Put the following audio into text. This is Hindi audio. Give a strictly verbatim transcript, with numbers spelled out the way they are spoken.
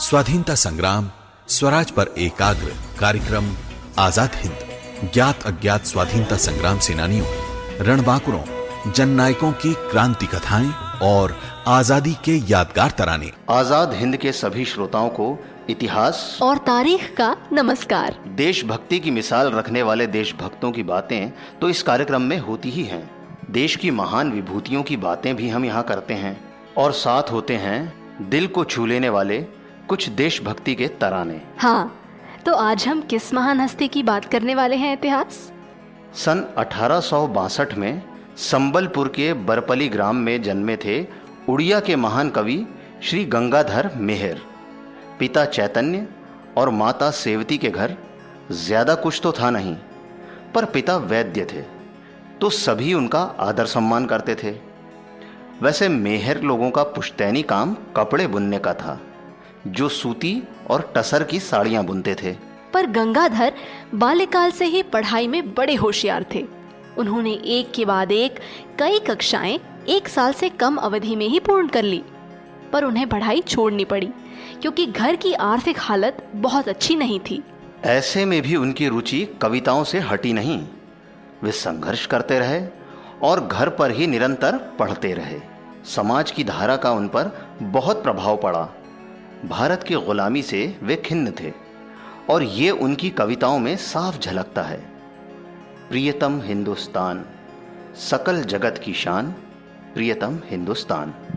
स्वाधीनता संग्राम, स्वराज पर एकाग्र कार्यक्रम आजाद हिंद। ज्ञात अज्ञात स्वाधीनता संग्राम सेनानियों, रणबांकुरों, जननायकों की क्रांति कथाएं और आजादी के यादगार तराने। आजाद हिंद के सभी श्रोताओं को इतिहास और तारीख का नमस्कार। देशभक्ति की मिसाल रखने वाले देशभक्तों की बातें तो इस कार्यक्रम में होती ही हैं। देश की महान विभूतियों की बातें भी हम यहाँ करते हैं और साथ होते हैं दिल को छू लेने वाले कुछ देशभक्ति के तराने। हाँ, तो आज हम किस महान हस्ती की बात करने वाले हैं? इतिहास। सन अठारह सौ बासठ में संबलपुर के बरपली ग्राम में जन्मे थे उड़िया के महान कवि श्री गंगाधर मेहर। पिता चैतन्य और माता सेवती के घर ज्यादा कुछ तो था नहीं, पर पिता वैद्य थे तो सभी उनका आदर सम्मान करते थे। वैसे मेहर लोगों का पुश्तैनी काम कपड़े बुनने का था, जो सूती और टसर की साड़ियां बुनते थे। पर गंगाधर बाल्यकाल से ही पढ़ाई में बड़े होशियार थे। उन्होंने एक के बाद एक कई कक्षाएं एक साल से कम अवधि में ही पूर्ण कर ली, पर उन्हें पढ़ाई छोड़नी पड़ी क्योंकि घर की आर्थिक हालत बहुत अच्छी नहीं थी। ऐसे में भी उनकी रुचि कविताओं से हटी नहीं। वे संघर्ष करते रहे और घर पर ही निरंतर पढ़ते रहे। समाज की धारा का उन पर बहुत प्रभाव पड़ा। भारत की गुलामी से वे खिन्न थे और ये उनकी कविताओं में साफ झलकता है। प्रियतम हिंदुस्तान, सकल जगत की शान, प्रियतम हिंदुस्तान।